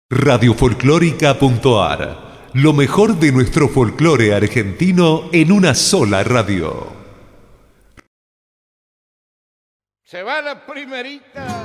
Radiofolclórica.ar. Lo mejor de nuestro folclore argentino en una sola radio. Se va la primerita.